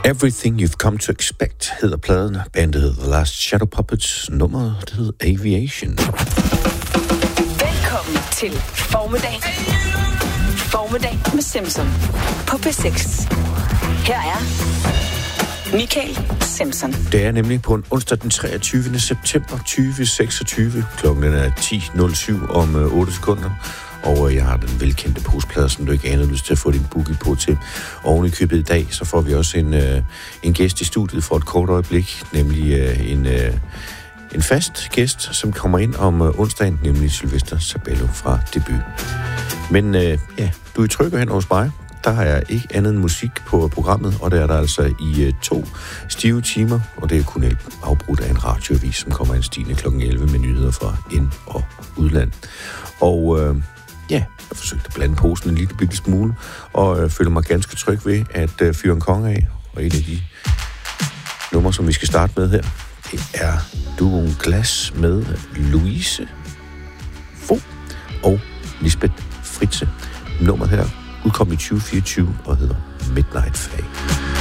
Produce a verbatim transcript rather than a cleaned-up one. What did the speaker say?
Everything You've Come to Expect hedder pladen. Bandet hedder The Last Shadow Puppets. Nummeret det hedder Aviation. Velkommen til Formiddag. Formiddag med Simpson på P seks. Her er Michael Simpson. Det er nemlig på en onsdag den treogtyvende september tyve seksogtyve. Klokken er ti nul syv om otte sekunder. Og jeg har den velkendte postplade, som du ikke aner lyst til at få din boogie på til. Oven i købet i dag, så får vi også en, øh, en gæst i studiet for et kort øjeblik. Nemlig øh, en, øh, en fast gæst, som kommer ind om øh, onsdagen, nemlig Sylvester Sabello fra Debut. Men øh, ja, du er trykker hen hos mig. Der har jeg ikke andet end musik på programmet, og det er der altså i øh, to stive timer. Og det er kun afbrudt af en radioavis, som kommer ind stigende klokken elleve med nyheder fra ind- og udland. Og øh, ja, jeg forsøgte at blande posen en lille bitte smule, og øh, føler mig ganske tryg ved at øh, fyre en konge af. Og et af de numre, som vi skal starte med her, det er duoen Glas med Louise Fogh og Lisbeth Fritzse. Nummeret her udkom i tyve fireogtyve og hedder Midnight Fay.